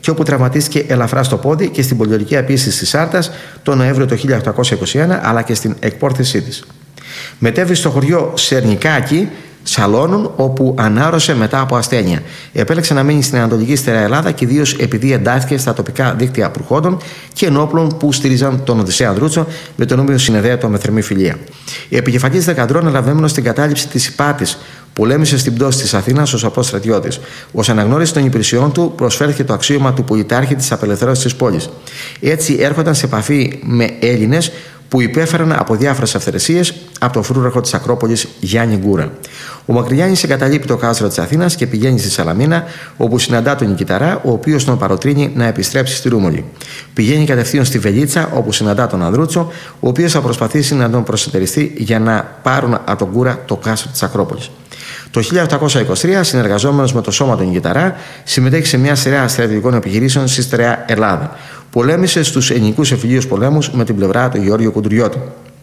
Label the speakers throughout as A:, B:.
A: και όπου τραυματίστηκε ελαφρά στο πόδι και στην πολιορκία επίσης της Σάρτας τον Νοέμβριο του 1821, αλλά και στην εκπόρθησή της. Μετέβη στο χωριό Σερνικάκι Σαλώνων, όπου ανάρρωσε μετά από ασθένεια. Επέλεξε να μείνει στην Ανατολική Στερεά Ελλάδα και ιδίως επειδή εντάχθηκε στα τοπικά δίκτυα προχόντων και ενόπλων που στήριζαν τον Οδυσσέα Ανδρούτσο, με τον οποίο συνεδέατο με θερμή φιλία. Η επικεφαλής δεκαντρών, ελαβέμενος στην κατάληψη της Ηπάτης, πολέμησε στην πτώση της Αθήνας ως απλός στρατιώτης. Ως αναγνώριση των υπηρεσιών του, προσφέρθηκε το αξίωμα του πολιτάρχη της απελευθέρωσης της πόλης. Έτσι έρχονταν σε επαφή με Έλληνες που υπέφεραν από διάφορες αυθαιρεσίες από τον φρούραρχο της Ακρόπολης Γιάννη Γκούρα. Ο Μακρυγιάννης εγκαταλείπει το κάστρο της Αθήνας και πηγαίνει στη Σαλαμίνα, όπου συναντά τον Νικηταρά, ο οποίος τον παροτρύνει να επιστρέψει στη Ρούμολη. Πηγαίνει κατευθείαν στη Βελίτσα, όπου συναντά τον Ανδρούτσο, ο οποίος θα προσπαθήσει να τον προσετεριστεί για να πάρουν από τον Γκούρα το κάστρο της Ακρόπολης. Το 1823, συνεργαζόμενος με το σώμα του Νικηταρά, συμμετέχει σε μια σειρά στρατιωτικών επιχειρήσεων στη Στερεά Ελλάδα. Πολέμησε στους ελληνικούς εμφυλίους πολέμους με την πλευρά του Γεώργιου Κουντουριώτη.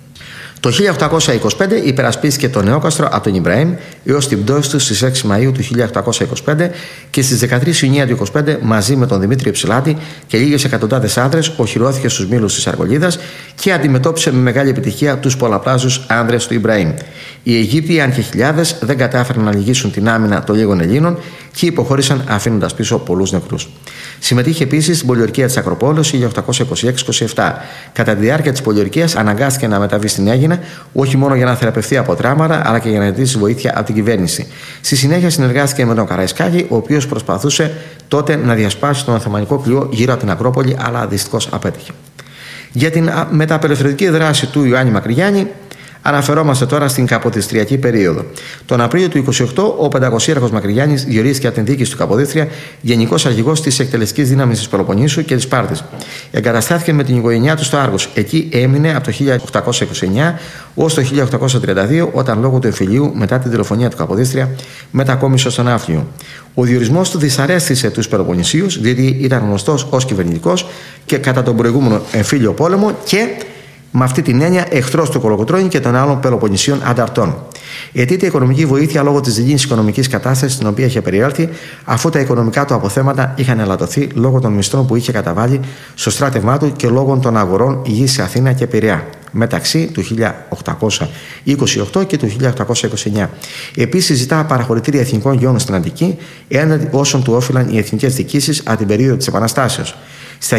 A: Το 1825 υπερασπίστηκε το Νεόκαστρο από τον Ιμπραήμ έως την πτώση του στις 6 Μαΐου του 1825 και στις 13 Ιουνίου του 1825 μαζί με τον Δημήτρη Ψηλάτη και λίγες εκατοντάδες άνδρες οχυρώθηκε στους μήλους της Αργολίδας και αντιμετώπισε με μεγάλη επιτυχία τους πολλαπλάσιους άνδρες του Ιμπραήμ. Οι Αιγύπτιοι, αν και χιλιάδες, δεν κατάφεραν να λυγίσουν την άμυνα των λίγων Ελλήνων και υποχώρησαν αφήνοντας πίσω πολλούς νεκρούς. Συμμετείχε επίσης στην πολιορκία της Ακροπόλεως 1826-27. Κατά τη διάρκεια της πολιορκίας αναγκάστηκε να μεταβεί στην Αίγινα, όχι μόνο για να θεραπευτεί από τράματα, αλλά και για να ζητήσει βοήθεια από την κυβέρνηση. Στη συνέχεια συνεργάστηκε με τον Καραϊσκάκη, ο οποίος προσπαθούσε τότε να διασπάσει τον Οθωμανικό πλοίο γύρω από την Ακρόπολη, αλλά δυστυχώς απέτυχε. Για την μεταπελευθερωτική δράση του Ιωάννη Μακρυγιάννη, αναφερόμαστε τώρα στην Καποδιστριακή περίοδο. Τον Απρίλιο του 28, ο πεντακοσίαρχος Μακρυγιάννης διορίστηκε από την διοίκηση του Καποδίστρια γενικός αρχηγός της εκτελεστικής δύναμης της Πελοποννήσου και της Σπάρτης. Εγκαταστάθηκε με την οικογένειά του στο Άργος. Εκεί έμεινε από το 1829 ως το 1832, όταν λόγω του εμφυλίου, μετά την τηλεφωνία του Καποδίστρια, μετακόμισε στον Άφλιο. Ο διορισμός του δυσαρέστησε τους Πελοποννησίους, διότι ήταν γνωστός ως κυβερνητικός και κατά τον προηγούμενο εμφύλιο πόλεμο και με αυτή την έννοια εχθρός του Κολοκοτρώνη και των άλλων Πελοποννησίων ανταρτών. Αιτείται οικονομική βοήθεια λόγω της δινής οικονομικής κατάστασης στην οποία είχε περιέλθει, αφού τα οικονομικά του αποθέματα είχαν ελαττωθεί λόγω των μισθών που είχε καταβάλει στο στράτευμά του και λόγω των αγορών γης σε Αθήνα και Πειραιά μεταξύ του 1828 και του 1829. Επίσης ζητά παραχωρητήρια εθνικών γεών στην Αττική, έναντι όσων του όφυλαν οι εθνικές διοικήσεις από την περίοδο της Επαναστάσεως. Στα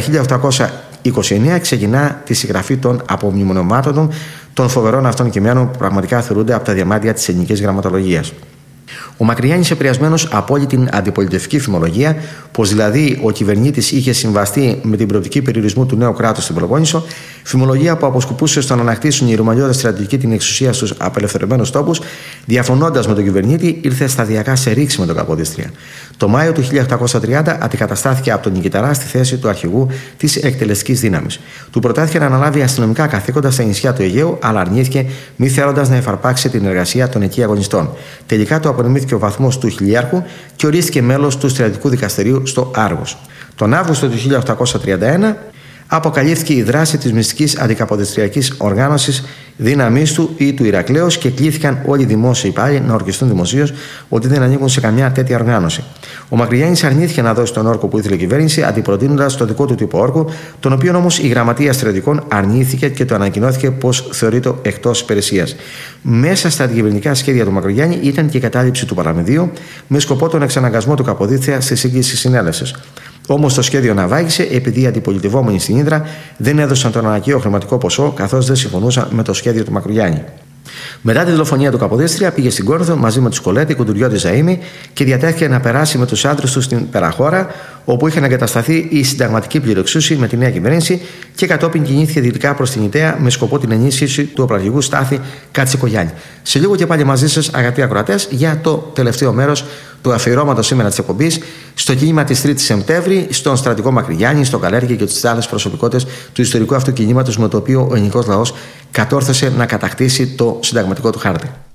A: 1829 ξεκινά τη συγγραφή των απομνημονευμάτων των φοβερών αυτών κειμένων που πραγματικά θεωρούνται από τα διαμάντια της ελληνικής γραμματολογίας. Ο Μακρυγιάννης, επηρεασμένος από όλη την αντιπολιτευτική φημολογία, πως δηλαδή ο κυβερνήτης είχε συμβαστεί με την προοπτική περιορισμού του νέου κράτους στην Πελοπόννησο, φημολογία που αποσκοπούσε στο να ανακτήσουν οι Ρωμαλιώτες στρατιωτικοί την εξουσία στους απελευθερωμένους τόπους, διαφωνώντας με τον κυβερνήτη, ήρθε σταδιακά σε ρήξη με τον Καποδίστρια. Το Μάιο του 1830 αντικαταστάθηκε από τον Νικηταρά στη θέση του αρχηγού της εκτελεστικής δύναμης. Του προτάθηκε να αναλάβει αστυνομικά καθήκοντα στα νησιά του Αιγαίου, αλλά αρνήθηκε, μη θέλοντας να εφαρπάξει την εργασία των εκεί αγωνιστών. Τελικά του απονεμήθηκε ο βαθμός του χιλιάρχου και ορίστηκε μέλος του στρατιωτικού δικαστηρίου στο Άργος. Τον Αύγουστο του 1831 αποκαλύφθηκε η δράση της μυστικής αντικαποδιστριακής οργάνωσης δύναμής του ή του Ηρακλέως και κλήθηκαν όλοι οι δημόσιοι υπάλληλοι να ορκιστούν δημοσίως ότι δεν ανήκουν σε καμιά τέτοια οργάνωση. Ο Μακρυγιάννης αρνήθηκε να δώσει τον όρκο που ήθελε η κυβέρνηση, αντιπροτείνοντας το δικό του τύπο όρκου, τον οποίο όμως η Γραμματεία Στρατιωτικών αρνήθηκε και το ανακοινώθηκε πως θεωρείται εκτός υπηρεσίας. Μέσα στα αντικυβερνητικά σχέδια του Μακρυγιάννη ήταν και η κατάληψη του Παραμεδίου με σκοπό τον εξαναγκασμό του Καποδίστρια στη σύγκληση συνέλευσης. Όμως το σχέδιο ναυάγησε επειδή οι αντιπολιτευόμενοι στην Ύδρα δεν έδωσαν τον αναγκαίο χρηματικό ποσό, καθώς δεν συμφωνούσαν με το σχέδιο του Μακρυγιάννη. Μετά τη δολοφονία του Καποδίστρια πήγε στην Κόρινθο μαζί με τους Κολέτη, Κουντουριώτη, Ζαΐμη και διατέθηκε να περάσει με τους άντρες του στην Περαχώρα, όπου είχαν εγκατασταθεί η συνταγματική πληροεξούση με τη νέα κυβέρνηση και κατόπιν κινήθηκε δυτικά προς την Ιταία με σκοπό την ενίσχυση του οπλαρχηγού Στάθη Κατσικογιάννη. Σε λίγο και πάλι μαζί σας, αγαπητοί ακροατές, για το τελευταίο μέρος του αφιερώματος σήμερα της εκπομπής στο κίνημα της 3ης Σεπτέμβρη, στον στρατηγό Μακρυγιάννη, στον Καλέργη και τις άλλες προσωπικότητες του ιστορικού αυτού κινήματος με το οποίο ο ελληνικός λαός κατόρθωσε να κατακτήσει το συνταγματικό του χάρτη.